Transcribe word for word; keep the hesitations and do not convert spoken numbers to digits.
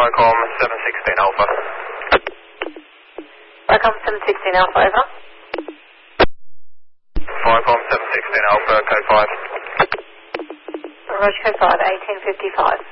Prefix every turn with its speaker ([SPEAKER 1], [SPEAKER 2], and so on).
[SPEAKER 1] Viacom seven sixteen Alpha.
[SPEAKER 2] Viacom seven sixteen Alpha, over.
[SPEAKER 1] Viacom seven sixteen Alpha, code five.
[SPEAKER 2] Roger, code five, eighteen fifty-five.